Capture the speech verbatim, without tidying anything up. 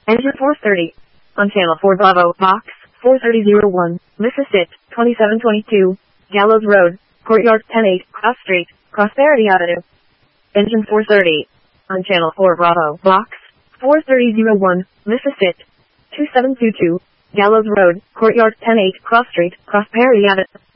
Engine four thirty. On Channel four Bravo, Box four thirty oh one, Mississippi, twenty-seven twenty-two, Gallows Road, Courtyard ten eight, Cross Street, Prosperity Avenue. Engine four thirty. On Channel four Bravo, Box four thirty oh one, Mississippi, two seven two two, Gallows Road, Courtyard ten eight, Cross Street, Prosperity Avenue.